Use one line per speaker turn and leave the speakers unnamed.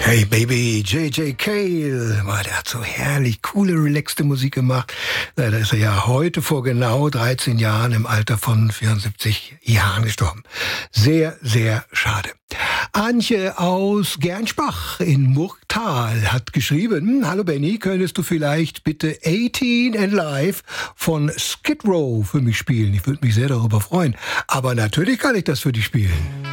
Hey Baby, J.J. Cale, der hat so herrlich coole, relaxte Musik gemacht. Leider ist er ja heute vor genau 13 Jahren im Alter von 74 Jahren gestorben. Sehr, sehr schade. Antje aus Gernsbach in Murgtal hat geschrieben: Hallo Benny, könntest du vielleicht bitte 18 and Live von Skid Row für mich spielen? Ich würde mich sehr darüber freuen. Aber natürlich kann ich das für dich spielen.